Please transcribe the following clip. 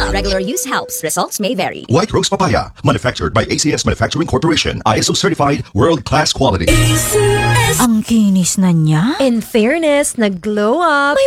Regular use helps. Results may vary. White Rose Papaya, manufactured by ACS Manufacturing Corporation, ISO certified, world-class quality. Ang kinis na niya. In fairness, nag-glow up.